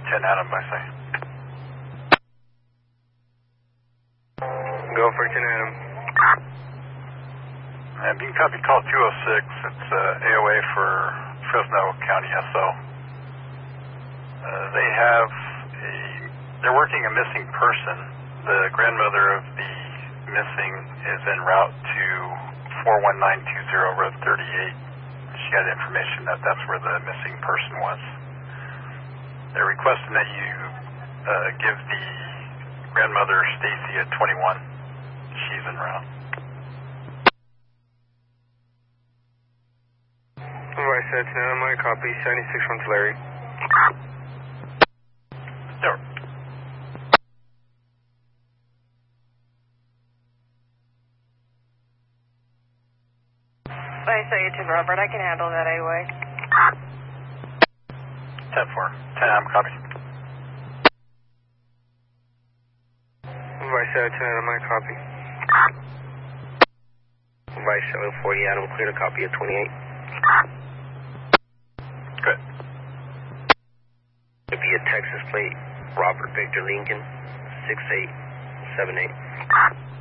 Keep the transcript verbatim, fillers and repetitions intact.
ten Adam, I say. Go for ten Adam. And you can copy call two oh six. It's uh, A O A for Fresno County S O. Uh, they have a, they're working a missing person. The grandmother of the missing is en route to four one nine two zero Road thirty-eight. She had information that that's where the missing person was. They're requesting that you uh, give the grandmother Stacy at twenty-one. She's en route. Vice Ed, ten Adam, my copy, seventy-six from Tulare. There. I say it to Robert. I can handle that anyway. ten four. ten Adam, copy. Vice Ed, ten Adam, my copy. Vice Ed, forty Adam, clear to copy at twenty-eight. Good. It'll be a Texas plate, Robert Victor Lincoln, six eight seven eight.